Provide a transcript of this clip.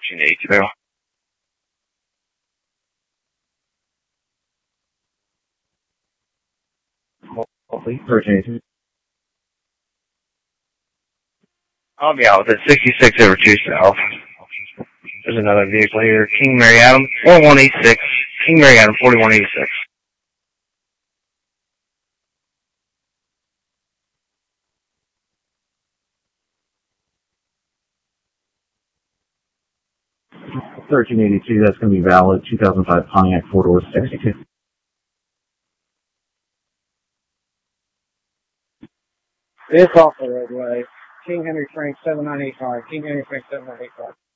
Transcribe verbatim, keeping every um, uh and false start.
thirteen eighty-two. thirteen eighty-two. I'll be out with it. sixty-six over two south. There's another vehicle here. King Mary Adam, forty-one eighty-six. King Mary Adam, forty-one eighty-six. thirteen eighty-two, that's going to be valid. two thousand five Pontiac four door sixty-two. It's off the roadway. King Henry Frank seven nine eight five. King Henry Frank seven nine eight five.